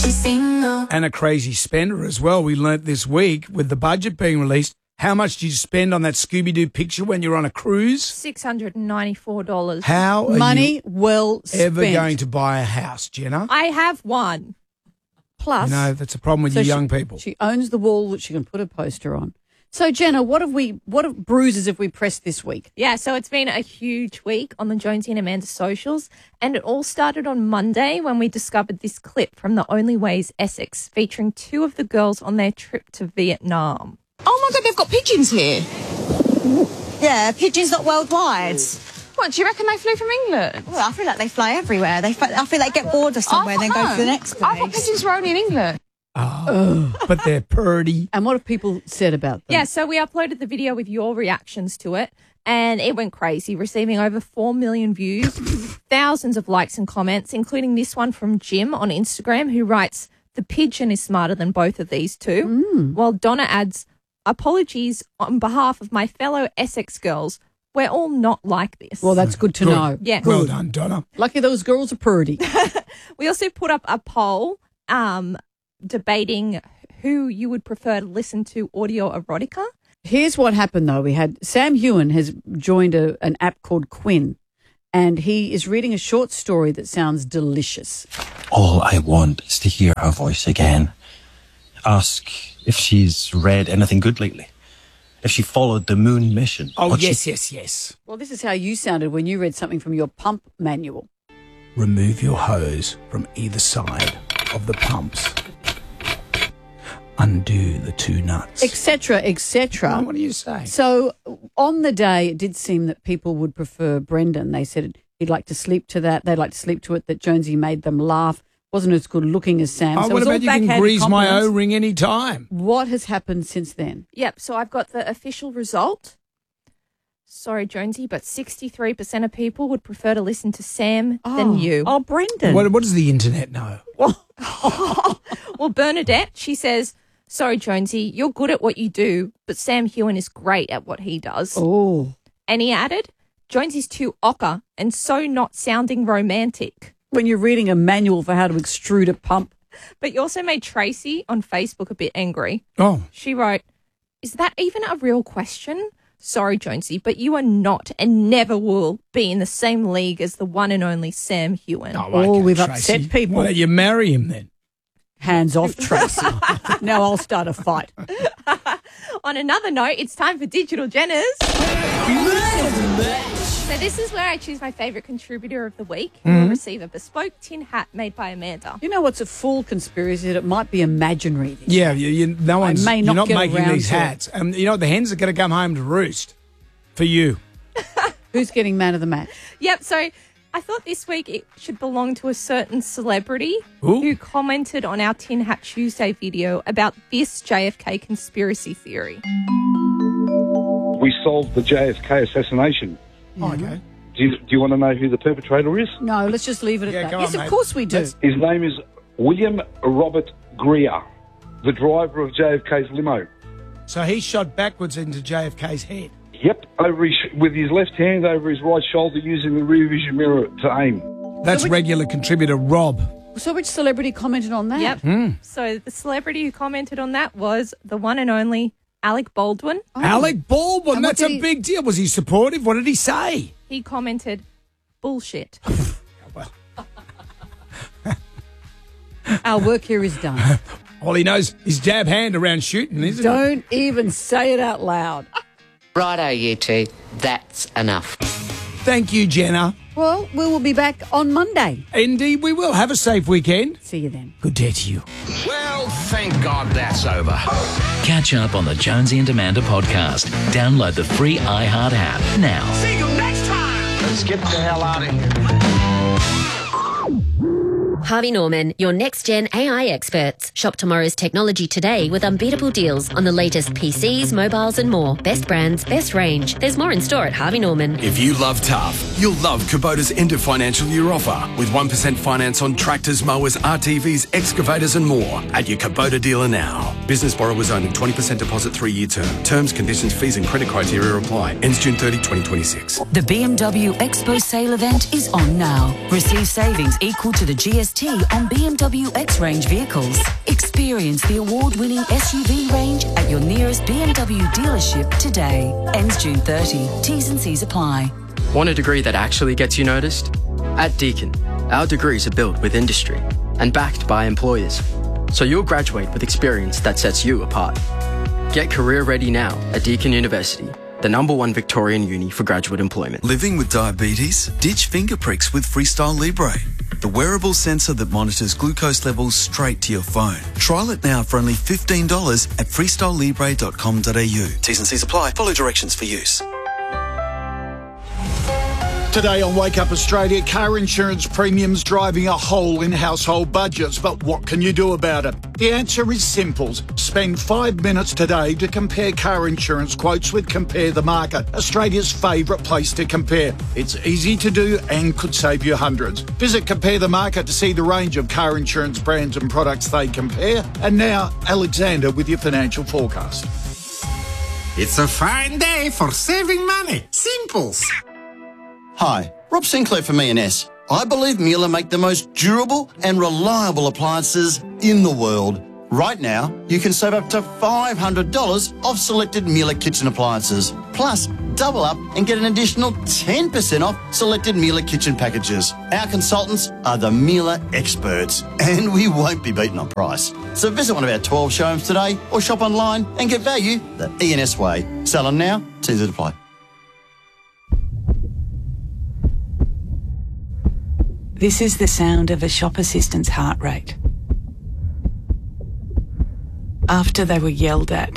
she's single. And a crazy spender as well. We learnt this week with the budget being released. How much did you spend on that Scooby-Doo picture when you're on a cruise? $694. How are Money you well spent. ever going to buy a house, Jenna? I have one. Plus, You know, that's a problem with you young people. She owns the wall that she can put a poster on. So, Jenna, what bruises have we pressed this week? Yeah, so it's been a huge week on the Jonesy and Amanda socials, and it all started on Monday when we discovered this clip from the Only Ways Essex featuring two of the girls on their trip to Vietnam. Oh my God, they've got pigeons here. Yeah, pigeons not worldwide. What, do you reckon they flew from England? Well, I feel like they fly everywhere. I feel they get bored of somewhere and then go to the next place. I thought pigeons were only in England. Oh, but they're pretty. And what have people said about them? Yeah, so we uploaded the video with your reactions to it, and it went crazy, receiving over 4 million views, thousands of likes and comments, including this one from Jim on Instagram, who writes, "The pigeon is smarter than both of these two," while Donna adds, "Apologies on behalf of my fellow Essex girls. We're all not like this." Well, that's good to know. Yeah. Well done, Donna. Lucky those girls are pretty. We also put up a poll debating who you would prefer to listen to audio erotica. Here's what happened, though. We had Sam Hewen has joined an app called Quinn, and he is reading a short story that sounds delicious. All I want is to hear her voice again. Ask if she's read anything good lately. If she followed the moon mission. Oh, What yes. Well, this is how you sounded when you read something from your pump manual. Remove your hose from either side of the pumps. Undo the two nuts. Etc., etc. What do you say? So on the day, it did seem that people would prefer Brendan. They said he'd like to sleep to that. They'd like to sleep to it, that Jonesy made them laugh. Wasn't as good looking as Sam. Oh, So it what was all about you can backhanded grease my compliments. O-ring any time? What has happened since then? Yep, so I've got the official result. Sorry, Jonesy, but 63% of people would prefer to listen to Sam than you. Oh, Brendan. What does the internet know? Well, Bernadette, she says, "Sorry, Jonesy, you're good at what you do, but Sam Hewen is great at what he does." Oh. And he added, "Jonesy's too ochre and so not sounding romantic." When you're reading a manual for how to extrude a pump. But you also made Tracy on Facebook a bit angry. Oh. She wrote, "Is that even a real question? Sorry, Jonesy, but you are not and never will be in the same league as the one and only Sam Hewen." Oh, we've upset people. Why don't you marry him then? Hands off, Tracy. Now I'll start a fight. On another note, it's time for Digital Jenners. So this is where I choose my favourite contributor of the week, who will receive a bespoke tin hat made by Amanda. You know what's a full conspiracy? That it might be imaginary. This Yeah, no one's. may You're not not get making around these to it. hats. You know what? The hens are going to come home to roost for you. Who's getting man of the match? Yep, so I thought this week it should belong to a certain celebrity Ooh. who commented on our Tin Hat Tuesday video about this JFK conspiracy theory. We solved the JFK assassination. Oh, okay. Do you want to know who the perpetrator is? No, let's just leave it at Yeah, that. go Yes, on, of mate. course we do. His name is William Robert Greer, the driver of JFK's limo. So he shot backwards into JFK's head. Yep, with his left hand over his right shoulder, using the rear vision mirror to aim. That's regular contributor Rob. So which celebrity commented on that? Yep. So the celebrity who commented on that was the one and only Alec Baldwin. Alec Baldwin, And what that's did a he- big deal. Was he supportive? What did he say? He commented, "Bullshit." Well, Our work here is done. all he knows is jab hand around shooting, isn't it? Don't even say it out loud. Righto, you two. That's enough. Thank you, Jenna. Well, we will be back on Monday. Indeed, we will. Have a safe weekend. See you then. Good day to you. Well, thank God that's over. Catch up on the Jonesy and Amanda podcast. Download the free iHeart app now. See you next time. Let's get the hell out of here. Harvey Norman, your next-gen AI experts. Shop tomorrow's technology today with unbeatable deals on the latest PCs, mobiles and more. Best brands, best range. There's more in store at Harvey Norman. If you love tough, you'll love Kubota's end of financial year offer with 1% finance on tractors, mowers, RTVs, excavators and more at your Kubota dealer now. Business borrowers only, 20% deposit 3-year term. Terms, conditions, fees and credit criteria apply. Ends June 30, 2026. The BMW Expo sale event is on now. Receive savings equal to the GS CST on BMW X-Range vehicles. Experience the award-winning SUV range at your nearest BMW dealership today. Ends June 30. T's and C's apply. Want a degree that actually gets you noticed? At Deakin, our degrees are built with industry and backed by employers, so you'll graduate with experience that sets you apart. Get career ready now at Deakin University, the #1 Victorian uni for graduate employment. Living with diabetes? Ditch finger pricks with Freestyle Libre, the wearable sensor that monitors glucose levels straight to your phone. Trial it now for only $15 at freestylelibre.com.au. T's and C's apply. Follow directions for use. Today on Wake Up Australia, car insurance premiums driving a hole in household budgets. But what can you do about it? The answer is simple. Spend 5 minutes today to compare car insurance quotes with Compare the Market, Australia's favourite place to compare. It's easy to do and could save you hundreds. Visit Compare the Market to see the range of car insurance brands and products they compare. And now, Alexander with your financial forecast. It's a fine day for saving money. Simples. Hi, Rob Sinclair from E&S. I believe Miele make the most durable and reliable appliances in the world. Right now, you can save up to $500 off selected Miele kitchen appliances. Plus, double up and get an additional 10% off selected Miele kitchen packages. Our consultants are the Miele experts, and we won't be beaten on price. So visit one of our 12 showrooms today or shop online and get value the E&S way. Selling now, T's and apply. This is the sound of a shop assistant's heart rate after they were yelled at